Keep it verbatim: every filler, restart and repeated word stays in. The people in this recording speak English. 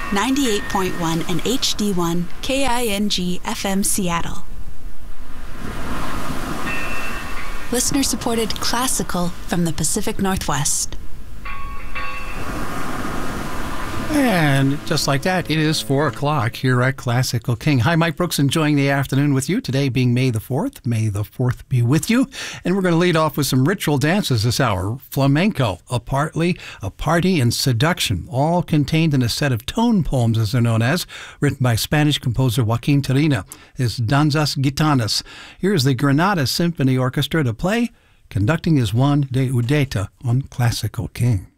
ninety-eight point one and H D one K I N G F M Seattle. Listener-supported classical from the Pacific Northwest. And just like that, it is four o'clock here at Classical King. Hi, Mike Brooks, enjoying the afternoon with you. Today being May the fourth. May the fourth be with you. And we're going to lead off with some ritual dances this hour. Flamenco, a partly, a party, and seduction, all contained in a set of tone poems, as they're known as, written by Spanish composer Joaquin Turina. Is Danzas Gitanas. Here's the Granada Symphony Orchestra to play, conducting is Juan de Udeta on Classical King.